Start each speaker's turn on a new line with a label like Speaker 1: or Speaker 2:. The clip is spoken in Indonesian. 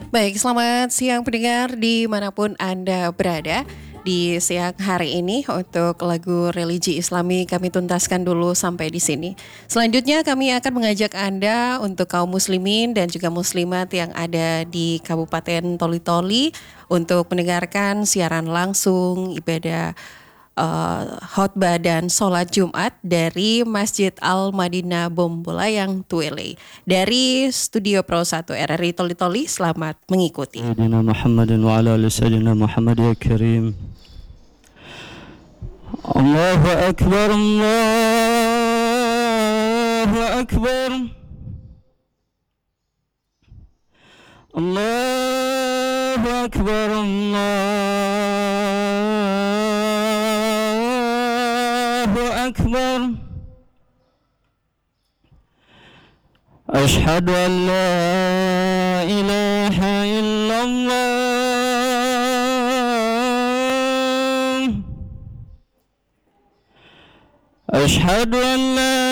Speaker 1: Baik, selamat siang pendengar dimanapun Anda berada. Di siang hari ini untuk lagu religi Islami kami tuntaskan dulu sampai di sini. Selanjutnya kami akan mengajak Anda untuk kaum muslimin dan juga muslimat yang ada di Kabupaten Toli-Toli untuk mendengarkan siaran langsung ibadah khotbah dan sholat Jumat dari Masjid Al-Madinah Bombolayang Tuele. Dari Studio Pro 1 RRI Toli-Toli, selamat mengikuti.
Speaker 2: Sayyidina Muhammadin wa ala ali Sayyidina Muhammad ya Karim. Allahu Akbar, Allahu Akbar, Allahu Akbar, Allahu Akbar. Ashhadu an la ilaha illallah. Ashhadu an la